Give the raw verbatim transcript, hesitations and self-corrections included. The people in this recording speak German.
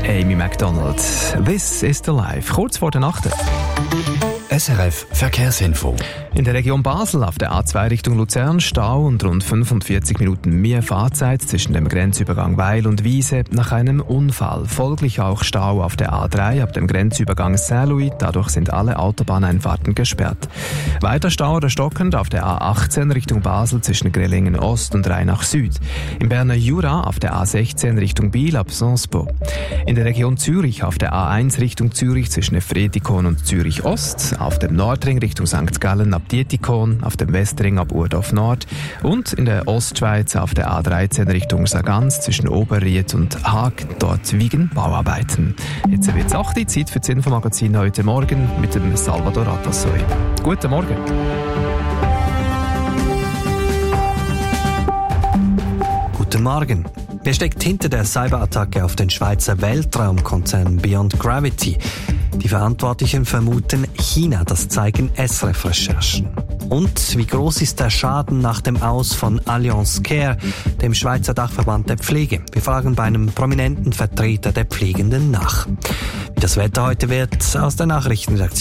Amy Macdonald. This is the Life. Kurz vor der Nacht. S R F Verkehrsinfo. In der Region Basel auf der A zwei Richtung Luzern Stau und rund fünfundvierzig Minuten mehr Fahrzeit zwischen dem Grenzübergang Weil und Wiese nach einem Unfall. Folglich auch Stau auf der A drei ab dem Grenzübergang Saint-Louis. Dadurch sind alle Autobahneinfahrten gesperrt. Weiter Stau oder stockend auf der A achtzehn Richtung Basel zwischen Grellingen Ost und Rheinach Süd. Im Berner Jura auf der A sechzehn Richtung Biel ab Sonspo. In der Region Zürich auf der A eins Richtung Zürich zwischen Efretikon und Zürich Ost. Auf dem Nordring Richtung Sankt Gallen ab Dietikon, auf dem Westring ab Urdorf Nord und in der Ostschweiz auf der A dreizehn Richtung Sargans zwischen Oberried und Haag, dort wiegen Bauarbeiten. Jetzt wird es acht Uhr, Zeit für das Infomagazin heute Morgen mit dem Salvador Atassoy. Guten Morgen. Guten Morgen. Wer steckt hinter der Cyberattacke auf den Schweizer Weltraumkonzern Beyond Gravity? Die Verantwortlichen vermuten China, das zeigen S R F-Recherchen. Und wie groß ist der Schaden nach dem Aus von Allianz Care, dem Schweizer Dachverband der Pflege? Wir fragen bei einem prominenten Vertreter der Pflegenden nach. Wie das Wetter heute wird, aus der Nachrichtenredaktion.